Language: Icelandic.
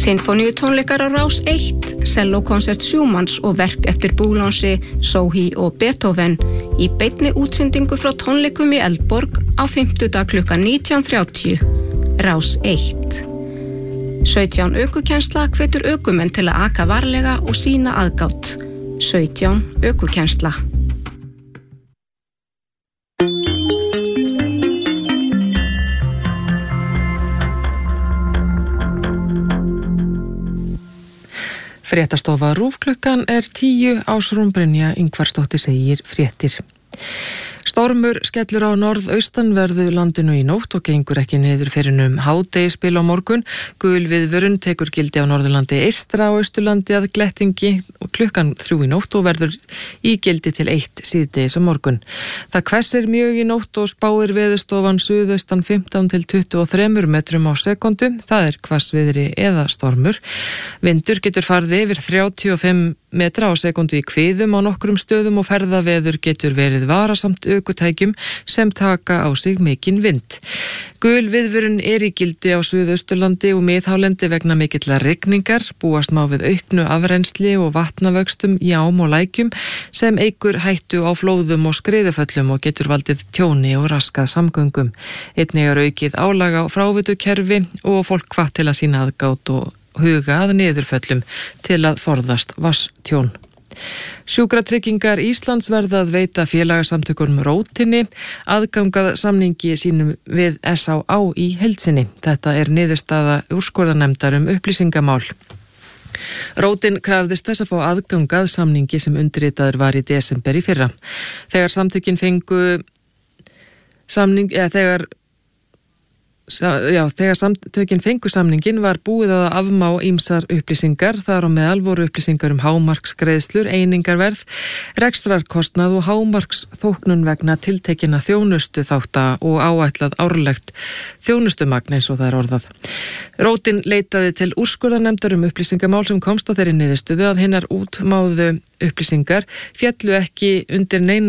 Sinfóníutónleikar á Rás 1, sellókonsert Schumanns og verk eftir Boulanger, Sohi og Beethoven í beinni útsendingu frá tónleikum í Eldborg á 50. klukkan 19:30. Rás 1. 17 ökukennsla hvetur ökumenn til að aka varlega og sýna aðgát. 17 ökukennsla. Fréttastofa RÚV klukkan 10, Ásrún Brynja Ingvarsdóttir segir fréttir. Stormur skellur á norðaustanverðu landinu í nótt og gengur ekki niður fyrir hádegisbil á morgun. Gul viðvörun tekur gildi á Norðurlandi eystra og Austurlandi að Glettingi og klukkan 3 í nótt og verður í gildi til 1 síðdegis á morgun. Það hvessir mjög í nótt og spáir veðurstofan suðaustan 15 til 23 metrum á sekundu. Það er hvassviðri eða stormur. Vindur getur farið yfir 35 metra á sekundu í kviðum á nokkrum stöðum og ferðaveður getur verið varasamt ökutækjum sem taka á sig mikinn vind. Gul viðvörun í gildi á Suðausturlandi og miðhálendi vegna mikillar rigningar, búast má við auknu afrennsli og vatnavöxtum í ám og lækjum sem eykur hættu á flóðum og skriðuföllum og getur valdið tjóni og raskað samgöngum. Einnig aukið álag á frávitukerfi og fólk hvatt til að sýna aðgát og huga að niðurföllum til að forðast vatnstjón. Sjúkratryggingar Íslands verða að veita félagasamtökunum Rótinni aðgangað samningi sínum við SÁÁ í heild sinni. Þetta er niðurstaða úrskurðarnefndar upplýsingamál. Rótin krafðist þess að fá aðgangað samningi sem undirritaður var í desember í fyrra. Þegar samtökin fengu Þegar samtökin fengu samningin var búið að afmá ýmsar upplýsingar, þar á meðal voru upplýsingar hámarksgreiðslur, einingarverð, rekstrarkostnað og hámarksþóknun vegna tiltekinna þjónustu þátta og áætlað árlegt þjónustumagn eins og það er orðað. Rótin leitaði til úrskurðarnefndar upplýsingamál sem komst á þeirri niðurstöðu að hinnar útmáðu upplýsingar féllu ekki undir neina